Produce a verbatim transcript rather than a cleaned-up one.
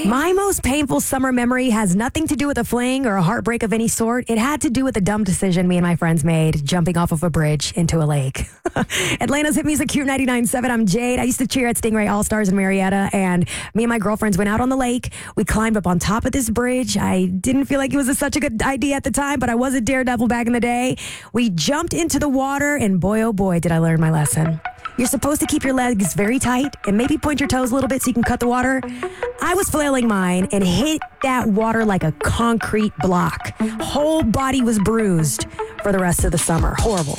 My most painful summer memory has nothing to do with a fling or a heartbreak of any sort. It had to do with a dumb decision me and my friends made, jumping off of a bridge into a lake. Atlanta's Hit Music Q ninety-nine point seven. I'm Jade. I used to cheer at Stingray All-Stars in Marietta, and me and my girlfriends went out on the lake. We climbed up on top of this bridge. I didn't feel like it was a, such a good idea at the time, but I was a daredevil back in the day. We jumped into the water, and boy, oh boy, did I learn my lesson. You're supposed to keep your legs very tight and maybe point your toes a little bit so you can cut the water. I was flailing mine and hit that water like a concrete block. Whole body was bruised for the rest of the summer. Horrible.